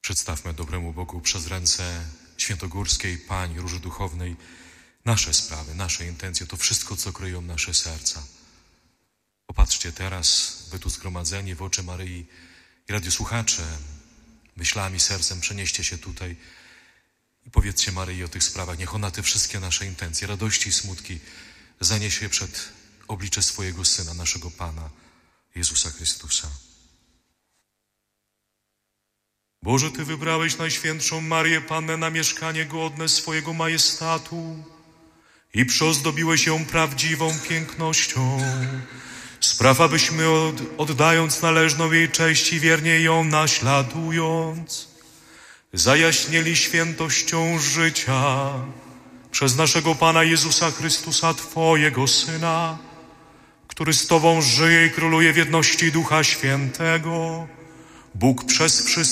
Przedstawmy dobremu Bogu przez ręce świętogórskiej Pani Róży Duchownej nasze sprawy, nasze intencje, to wszystko, co kryją nasze serca. Popatrzcie teraz, wy tu zgromadzeni w oczy Maryi i radiosłuchacze, myślami, sercem przenieście się tutaj i powiedzcie Maryi o tych sprawach. Niech ona te wszystkie nasze intencje, radości i smutki zaniesie przed oblicze swojego Syna, naszego Pana, Jezusa Chrystusa. Boże, Ty wybrałeś Najświętszą Marię Pannę na mieszkanie godne swojego majestatu i przyozdobiłeś ją prawdziwą pięknością. Spraw, abyśmy oddając należną jej cześć i wiernie ją naśladując, zajaśnieli świętością życia przez naszego Pana Jezusa Chrystusa, Twojego Syna, który z Tobą żyje i króluje w jedności Ducha Świętego, Bóg przez wszystkich